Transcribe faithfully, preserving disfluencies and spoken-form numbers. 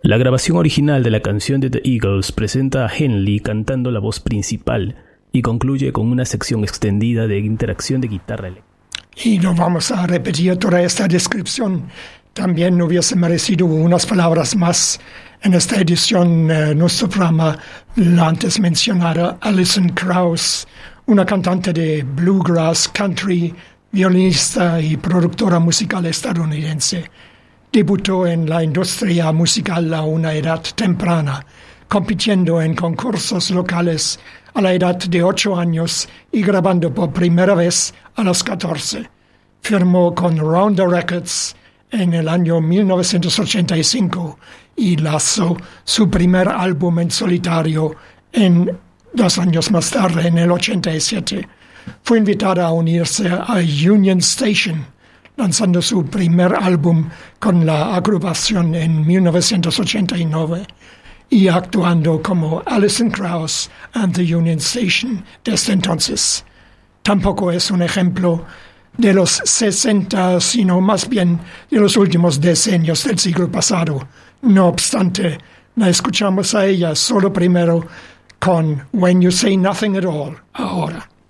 La grabación original de la canción de The Eagles presenta a Henley cantando la voz principal y concluye con una sección extendida de interacción de guitarra eléctrica. Y no vamos a repetir toda esta descripción. También hubiese merecido unas palabras más en esta edición, eh, nuestro programa, la antes mencionada Alison Krauss, una cantante de bluegrass, country, violinista y productora musical estadounidense. Debutó en la industria musical a una edad temprana, compitiendo en concursos locales a la edad de ocho años y grabando por primera vez a los catorce. Firmó con Rounder Records en el año mil novecientos ochenta y cinco y lanzó su primer álbum en solitario en dos años más tarde, en el ochenta y siete. Fue invitada a unirse a Union Station, lanzando su primer álbum con la agrupación en mil novecientos ochenta y nueve y actuando como Alison Krauss and the Union Station desde entonces. Tampoco es un ejemplo de los sesenta, sino más bien de los últimos decenios del siglo pasado. No obstante, la escuchamos a ella solo primero con When You Say Nothing at All, ahora.